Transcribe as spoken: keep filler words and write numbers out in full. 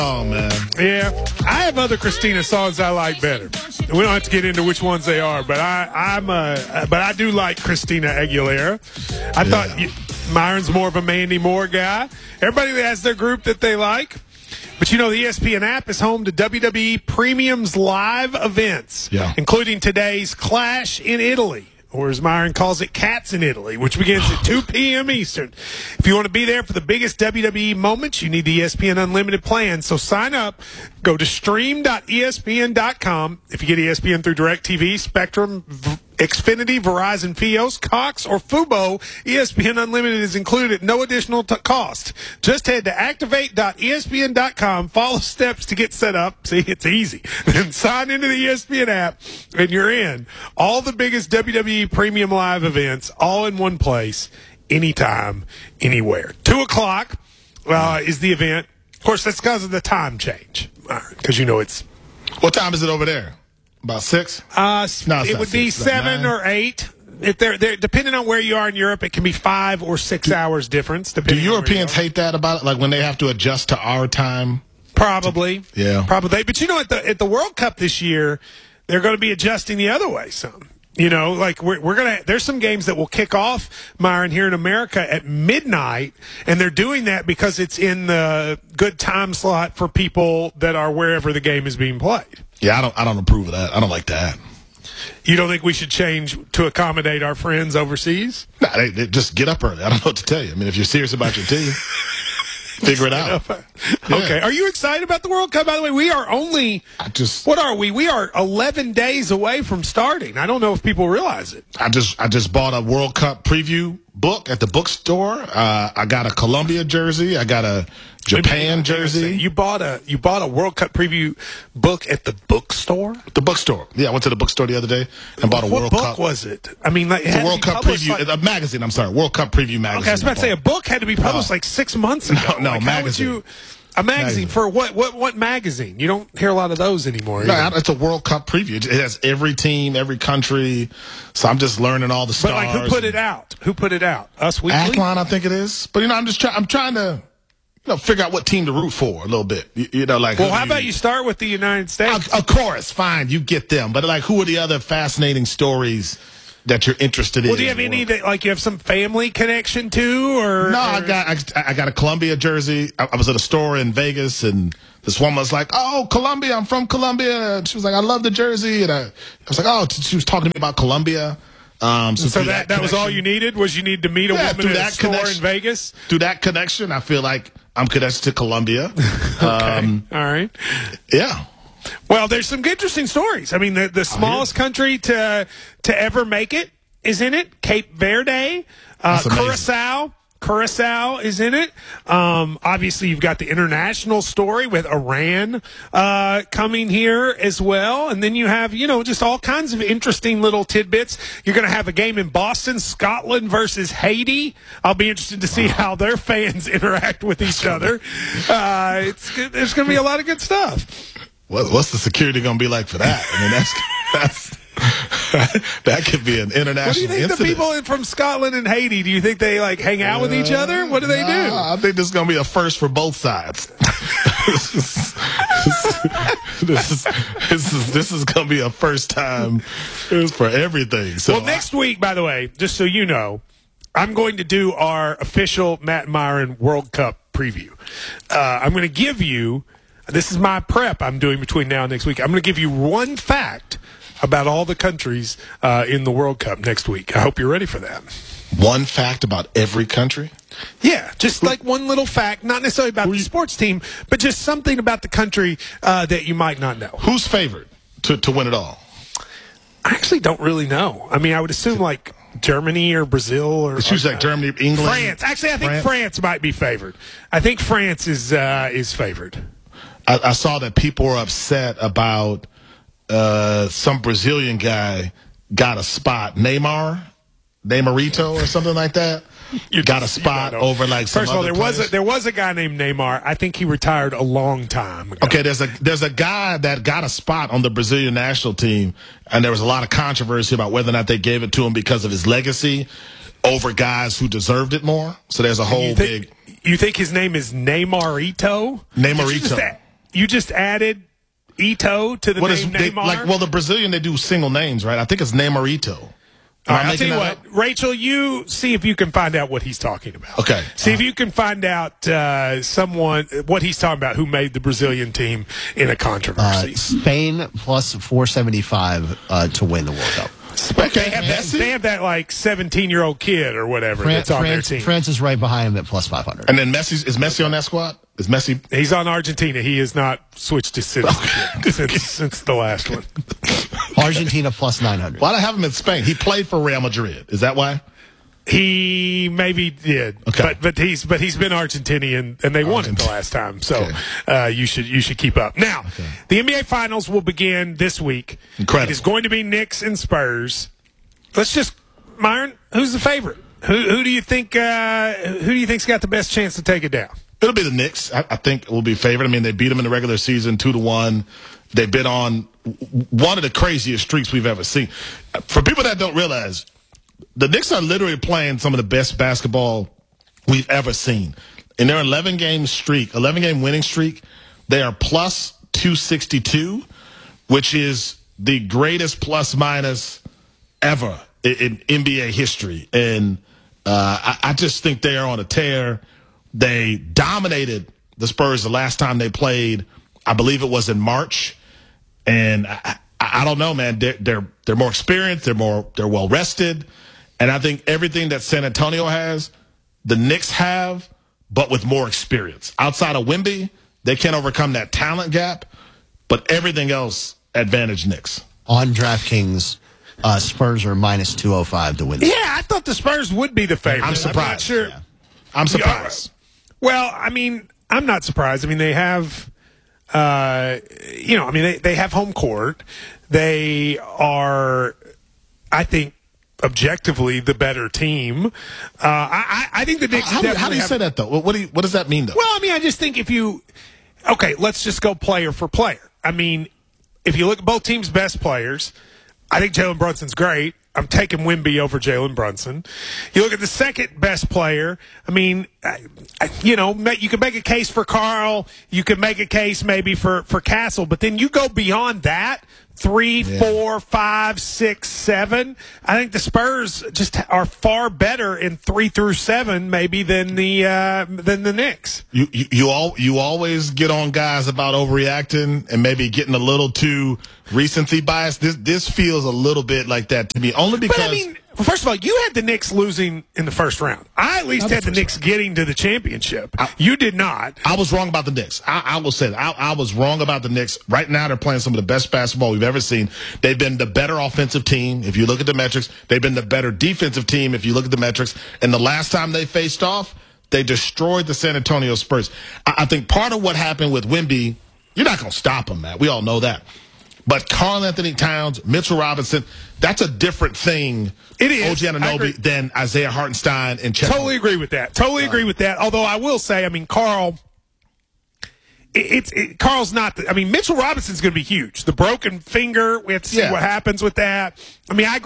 Oh, man. Yeah, I have other Christina songs I like better. We don't have to get into which ones they are, but I, I'm uh, but I do like Christina Aguilera. I yeah. thought you, Myron's more of a Mandy Moore guy. Everybody has their group that they like. But, you know, the E S P N app is home to W W E Premium's live events, yeah. including today's Clash in Italy, or as Myron calls it, Cats in Italy, which begins at two p.m. Eastern. If you want to be there for the biggest W W E moments, you need the E S P N Unlimited plan. So sign up. Go to stream dot E S P N dot com. If you get E S P N through DirecTV, Spectrum, Xfinity, Verizon, Fios, Cox, or Fubo, E S P N Unlimited is included at no additional t- cost. Just head to activate dot E S P N dot com, follow steps to get set up. See, it's easy. Then sign into the E S P N app, and you're in. All the biggest W W E Premium Live events, all in one place, anytime, anywhere. Two o'clock uh, is the event. Of course, that's because of the time change, because you know it's... What time is it over there? About six? Uh, no, it would six. be seven or eight. If they're, they're depending on where you are in Europe, it can be five or six do, hours difference. Do Europeans hate that about it? Like when they have to adjust to our time? Probably. To, yeah. Probably. But you know, at the at the World Cup this year, they're going to be adjusting the other way some. You know, like we're we're gonna. There's some games that will kick off, Myron, here in America at midnight, and they're doing that because it's in the good time slot for people that are wherever the game is being played. Yeah, I don't. I don't approve of that. I don't like that. You don't think we should change to accommodate our friends overseas? No, they, they just get up early. I don't know what to tell you. I mean, if you're serious about your team. Figure it out. Yeah. Okay. Are you excited about the World Cup? By the way, we are only, I just, what are we? We are eleven days away from starting. I don't know if people realize it. I just I just bought a World Cup preview book at the bookstore. Uh, I got a Colombia jersey. I got a Japan jersey. You bought a you bought a World Cup preview book at the bookstore? The bookstore. Yeah, I went to the bookstore the other day and bought a what World book Cup. What book was it? I mean, like, it it's a World Cup preview, like, a magazine. I'm sorry, World Cup preview magazine. Okay, I was about to say a book had to be published no. like six months ago. No, no like, magazine. How would you, a magazine, magazine for what? What? What magazine? You don't hear a lot of those anymore. No, either. It's a World Cup preview. It has every team, every country. So I'm just learning all the stars. But like, who put it out? Who put it out? Us Weekly? Athlon, I think it is. But you know, I'm just trying. I'm trying to. You know, figure out what team to root for a little bit. You, you know, like. Well, how about you start with the United States? Of, of course, fine, you get them. But like, who are the other fascinating stories that you're interested in? Well, do you have any that, like, you have some family connection to, or? No, or? I got I, I got a Columbia jersey. I, I was at a store in Vegas, and this woman was like, "Oh, Columbia, I'm from Columbia." And she was like, "I love the jersey," and I, I was like, "Oh," she was talking to me about Columbia. Um, so so that, that, that was all you needed? Was you need to meet a yeah, woman at that a store connection, in Vegas? Through that connection, I feel like I'm connected to Columbia. Okay. Um, all right. Yeah. Well, there's some interesting stories. I mean, the, the smallest country to to ever make it is in it. Cape Verde, uh, Curacao. Curacao is in it. Um, obviously, you've got the international story with Iran uh, coming here as well. And then you have, you know, just all kinds of interesting little tidbits. You're going to have a game in Boston, Scotland versus Haiti. I'll be interested to see how their fans interact with each other. Uh, it's There's going to be a lot of good stuff. What, what's the security going to be like for that? I mean, that's... that's that could be an international What do you think incident. The people from Scotland and Haiti, do you think they like hang out uh, with each other? What do they nah, do? I think this is going to be a first for both sides. this is this is this is, this is going to be a first time for everything. So well, next week, by the way, just so you know, I'm going to do our official Matt Myron World Cup preview. Uh, I'm going to give you, this is my prep I'm doing between now and next week. I'm going to give you one fact about all the countries uh, in the World Cup next week. I hope you're ready for that. One fact about every country? Yeah, just like one little fact, not necessarily about the sports team, but just something about the country uh, that you might not know. Who's favored to, to win it all? I actually don't really know. I mean, I would assume like Germany or Brazil or it's usually like Germany, England, France. Actually, I think France, France might be favored. I think France is uh, is favored. I, I saw that people were upset about uh, some Brazilian guy got a spot, Neymar, Neymarito or something like that. You got a spot over like some First of all, other there players. was a, there was a guy named Neymar. I think he retired a long time ago. Okay, there's a there's a guy that got a spot on the Brazilian national team, and there was a lot of controversy about whether or not they gave it to him because of his legacy over guys who deserved it more. So there's a whole you think, big. You think his name is Neymarito? Neymarito. you just added Ito to the What name is they, Neymar. like? Well, the Brazilian they do single names, right? I think it's Neymar Ito. All right, I'll tell you what, up? Rachel, you see if you can find out what he's talking about. Okay. See uh, if you can find out uh, someone what he's talking about who made the Brazilian team in a controversy. Uh, Spain plus four seventy-five uh, to win the World Cup. Okay, they have, that, they have that like seventeen-year-old kid or whatever Fran- that's on France, their team. France is right behind him at plus five hundred. And then Messi is Messi on that squad? Is Messi? He's on Argentina. He has not switched to citizenship since, since the last one. Argentina plus nine hundred. Why do I have him in Spain? He played for Real Madrid. Is that why? He maybe did, okay. but but he's but he's been Argentinian and they won it the last time. So okay. uh, you should you should keep up. Now okay. the N B A Finals will begin this week. Incredible. It is going to be Knicks and Spurs. Let's just Myron. Who's the favorite? Who who do you think? Uh, who do you think's got the best chance to take it down? It'll be the Knicks. I, I think will be favored. I mean, they beat them in the regular season two to one. They've been on one of the craziest streaks we've ever seen. For people that don't realize, the Knicks are literally playing some of the best basketball we've ever seen. In their eleven-game streak, eleven-game winning streak, they are plus two sixty-two, which is the greatest plus-minus ever in, in N B A history. And uh, I, I just think they are on a tear. They dominated the Spurs the last time they played. I believe it was in March. And I, I, I don't know, man. They're, they're they're more experienced. They're more they're well rested. And I think everything that San Antonio has, the Knicks have, but with more experience. Outside of Wemby, they can't overcome that talent gap. But everything else, advantage Knicks. On DraftKings, uh, Spurs are minus two oh five to win. Yeah, I thought the Spurs would be the favorite. I'm surprised. I'm not sure. Yeah. I'm surprised. Well, I mean, I'm not surprised. I mean, they have. Uh, you know, I mean, they, they have home court. They are, I think, objectively the better team. Uh, I, I think the Knicks. How, how, how do you have, say that though? What do you, what does that mean though? Well, I mean, I just think if you, okay, let's just go player for player. I mean, if you look at both teams' best players, I think Jalen Brunson's great. I'm taking Wemby over Jalen Brunson. You look at the second best player. I mean, I, I, you know, you can make a case for Carl. You can make a case maybe for, for Castle. But then you go beyond that, three, yeah. four, five, six, seven. I think the Spurs just are far better in three through seven, maybe than the uh, than the Knicks. You you you all you always get on guys about overreacting and maybe getting a little too recency bias. This this feels a little bit like that to me, only because. But I mean, first of all, you had the Knicks losing in the first round. I at least had the, the Knicks round. getting to the championship. I, you did not. I was wrong about the Knicks. I, I will say that. I, I was wrong about the Knicks. Right now, they're playing some of the best basketball we've ever seen. They've been the better offensive team. If you look at the metrics, they've been the better defensive team. If you look at the metrics, and the last time they faced off, they destroyed the San Antonio Spurs. I, I think part of what happened with Wemby, you're not going to stop him, man. We all know that. But Karl Anthony Towns, Mitchell Robinson, that's a different thing. It is. O G Anunoby than Isaiah Hartenstein and Chet. Totally agree with that. Totally agree with that. Although I will say, I mean, Karl, it, it's it, Karl's not. The, I mean, Mitchell Robinson's going to be huge. The broken finger, we have to see yeah. what happens with that. I mean, I agree.